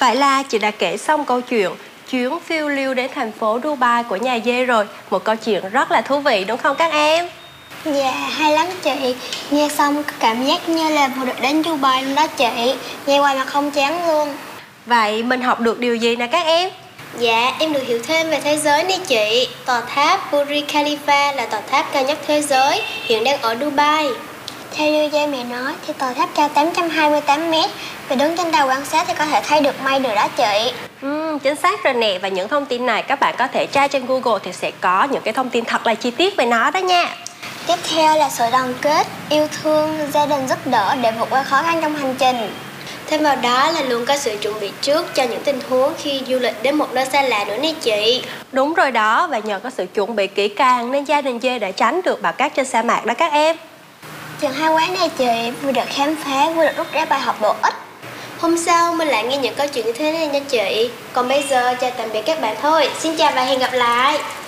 Vậy là chị đã kể xong câu chuyện chuyến phiêu lưu đến thành phố Dubai của nhà Dê rồi. Một câu chuyện rất là thú vị đúng không các em? Dạ, hay lắm chị. Nghe xong có cảm giác như là vừa được đến Dubai luôn đó chị. Nghe hoài mà không chán luôn. Vậy mình học được điều gì nè các em? Dạ, em được hiểu thêm về thế giới nè chị. Tòa tháp Burj Khalifa là tòa tháp cao nhất thế giới, hiện đang ở Dubai. Theo như Gia mẹ nói thì tòa tháp cao 828 mét. Và đứng trên tàu quan sát thì có thể thấy được mây rồi đó chị. Chính xác rồi nè. Và những thông tin này các bạn có thể tra trên Google thì sẽ có những cái thông tin thật là chi tiết về nó đó nha. Tiếp theo là sự đoàn kết, yêu thương, gia đình giúp đỡ để vượt qua khó khăn trong hành trình. Thêm vào đó là luôn có sự chuẩn bị trước cho những tình huống khi du lịch đến một nơi xa lạ nữa nè chị. Đúng rồi đó. Và nhờ có sự chuẩn bị kỹ càng nên gia đình Dê đã tránh được bão cát trên sa mạc đó các em. Trường hai quán này chị vừa được khám phá vừa được rút ra bài học bổ ích. Hôm sau mình lại nghe những câu chuyện như thế này nha chị. Còn bây giờ chào tạm biệt các bạn thôi. Xin chào và hẹn gặp lại.